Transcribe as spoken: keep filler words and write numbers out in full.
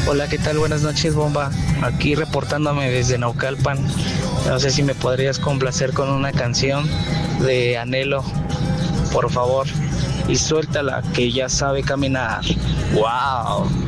Hola, ¿qué tal? Buenas noches, bomba. Aquí reportándome desde Naucalpan. No sé si me podrías complacer con una canción de Anhelo, por favor. Y suéltala, que ya sabe caminar. ¡Wow!